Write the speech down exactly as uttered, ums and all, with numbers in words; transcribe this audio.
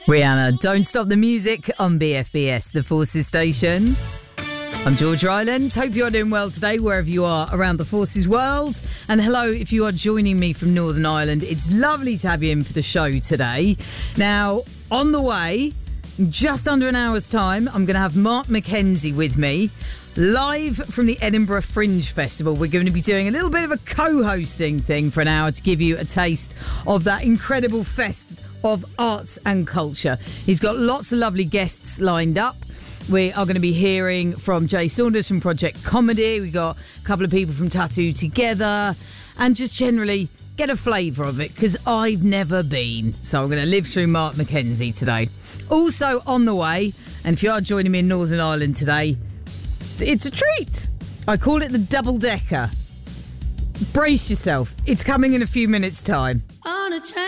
Rihanna, Don't Stop the Music on B F B S, the Forces station. I'm Georgia Island. Hope you're doing well today, wherever you are around the Forces world. And hello, if you are joining me from Northern Ireland. It's lovely to have you in for the show today. Now, on the way, just under an hour's time, I'm going to have Mark McKenzie with me. Live from the Edinburgh Fringe Festival. We're going to be doing a little bit of a co-hosting thing for an hour to give you a taste of that incredible fest of arts and culture. He's got lots of lovely guests lined up. We are going to be hearing from Jay Saunders from Project Comedy. We got a couple of people from Tattoo Together, and just generally get a flavour of it, because I've never been. So I'm going to live through Mark McKenzie today. Also on the way, and if you are joining me in Northern Ireland today, it's a treat. I call it the double decker. Brace yourself. It's coming in a few minutes' time. On a train.